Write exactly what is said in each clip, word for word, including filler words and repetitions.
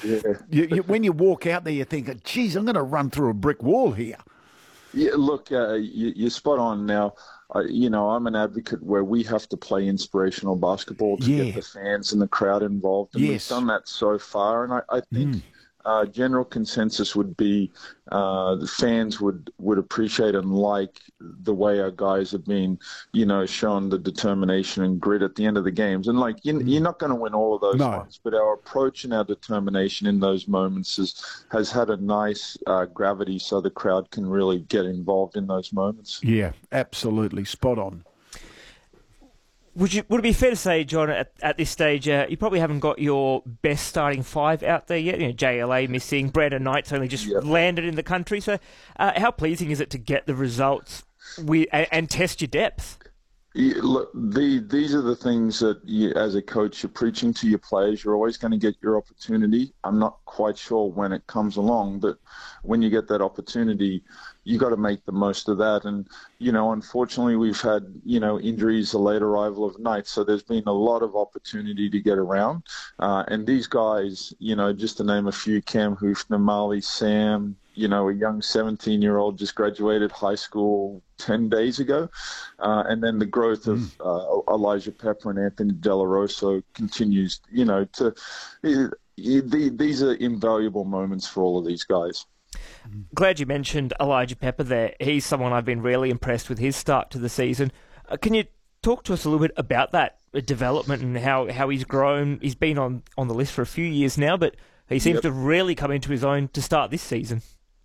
Yeah. you, you, when you walk out there, you think, geez, I'm going to run through a brick wall here. Yeah, look, uh, you, you're spot on. Now, uh, you know, I'm an advocate where we have to play inspirational basketball to get Yeah. the fans and the crowd involved, and we've Yes. done that so far. And I, I think uh, general consensus would be uh, the fans would, would appreciate and like the way our guys have been, you know, shown the determination and grit at the end of the games. And, like, you, you're not going to win all of those No. ones, but our approach and our determination in those moments is, has had a nice uh, gravity so the crowd can really get involved in those moments. Yeah, absolutely. Spot on. Would you would it be fair to say, John, at, at this stage, uh, you probably haven't got your best starting five out there yet? You know, J L A missing, Brandon Knight's only just Yep. landed in the country. So, uh, how pleasing is it to get the results we, and, and test your depth? Yeah, look, the, these are the things that you, as a coach, you're preaching to your players. You're always going to get your opportunity. I'm not quite sure when it comes along, but when you get that opportunity, you got to make the most of that. And, you know, unfortunately, we've had, you know, injuries, a late arrival of Knight, so there's been a lot of opportunity to get around. Uh, and these guys, you know, just to name a few, Cam Hoofner, Marley, Sam, you know, a young seventeen-year-old just graduated high school ten days ago. Uh, and then the growth of uh, Elijah Pepper and Anthony De La Rosa continues, you know, to uh, these are invaluable moments for all of these guys. Glad you mentioned Elijah Pepper there. He's someone I've been really impressed with his start to the season. Uh, can you talk to us a little bit about that uh, development and how, how he's grown? He's been on, on the list for a few years now, but he seems Yep. to have really come into his own to start this season.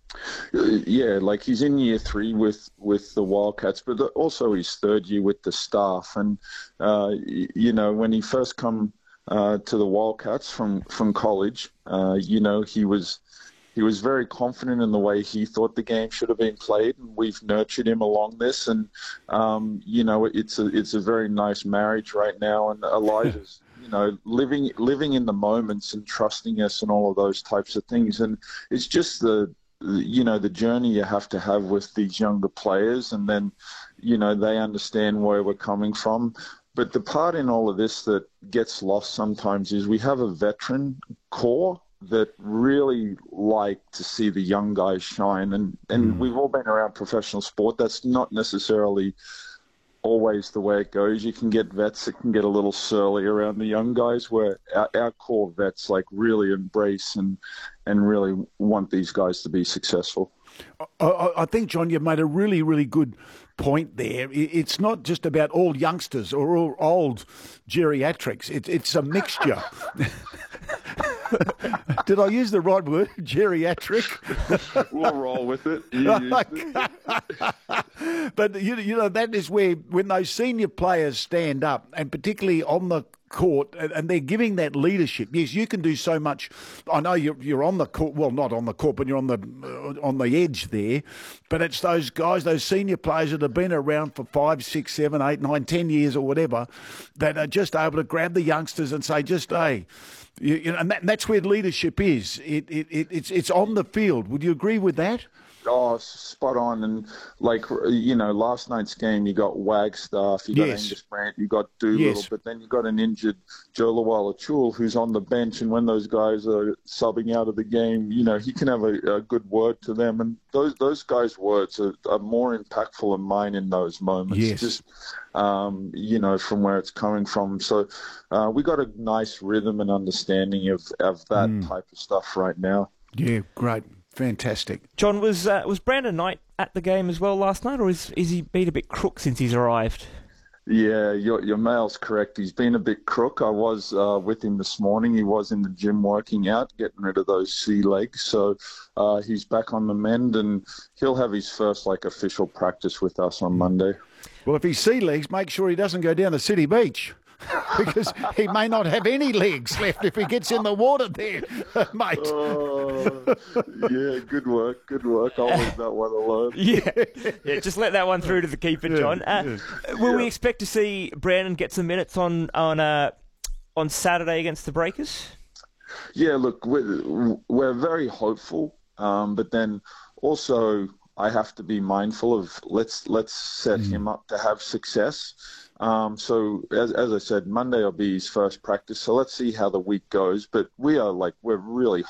Yeah, like he's in year three with, with the Wildcats, but also his third year with the staff. And, uh, you know, when he first come uh, to the Wildcats from, from college, uh, you know, he was he was very confident in the way he thought the game should have been played, and we've nurtured him along this. And, um, you know, it's a, it's a very nice marriage right now, and Elijah's you know, living living in the moments and trusting us and all of those types of things. And it's just the, you know, the journey you have to have with these younger players, and then, you know, they understand where we're coming from. But the part in all of this that gets lost sometimes is we have a veteran core that really like to see the young guys shine. And, and mm. we've all been around professional sport. That's not necessarily always the way it goes. You can get vets that can get a little surly around the young guys, where our, our core vets like really embrace and and really want these guys to be successful. I, I think, John, you've made a really, really good point there. It's not just about all youngsters or all old geriatrics. It, it's a mixture. Did I use the right word? Geriatric? We'll roll with it. You used it. But, you, you know, that is where, when those senior players stand up, and particularly on the court, and they're giving that leadership. Yes, you can do so much. I know you're, you're on the court, well, not on the court, but you're on the uh, on the edge there. But it's those guys, those senior players that have been around for five, six, seven, eight, nine, ten years or whatever, that are just able to grab the youngsters and say, just, hey, you, you know, and, that, and that's where leadership is. It, it, it it's it's on the field. Would you agree with that? Oh, spot on. And, like, you know, last night's game, you got Wagstaff, you got yes. Angus Brandt, you got Doolittle, yes. but then you got an injured Joe Lawala-Chul who's on the bench, and when those guys are subbing out of the game, you know, he can have a, a good word to them. And those those guys' words are, are more impactful than mine in those moments, yes. just, um, you know, from where it's coming from. So uh, we got a nice rhythm and understanding of, of that mm. type of stuff right now. Yeah, great. Fantastic. John, was uh, was Brandon Knight at the game as well last night, or is, is he been a bit crook since he's arrived? Yeah, your your mail's correct. He's been a bit crook. I was uh, with him this morning. He was in the gym working out, getting rid of those sea legs. So uh, he's back on the mend, and he'll have his first like official practice with us on Monday. Well, if he's sea legs, make sure he doesn't go down to City Beach. Because he may not have any legs left if he gets in the water there, mate. Uh, yeah, good work, good work. I'll leave that one alone. Yeah, yeah, just let that one through to the keeper, John. Uh, yeah. Will yeah. we expect to see Brandon get some minutes on on uh, on Saturday against the Breakers? Yeah, look, we're, we're very hopeful, um, but then also I have to be mindful of let's let's set mm. him up to have success. Um, so as, as I said, Monday will be his first practice. So let's see how the week goes. But we are like, we're really